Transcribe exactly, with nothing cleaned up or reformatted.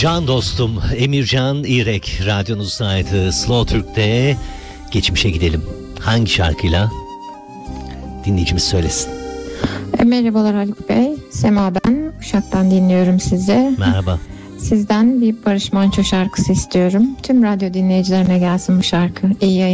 Can dostum Emircan İrek radyonuzdaydı. Slow Türk'te geçmişe gidelim. Hangi şarkıyla? Dinleyicimiz söylesin. Merhabalar Haluk Bey. Sema ben. Uşak'tan dinliyorum sizi. Merhaba. Sizden bir Barış Manço şarkısı istiyorum. Tüm radyo dinleyicilerine gelsin bu şarkı. İyi yayınlar.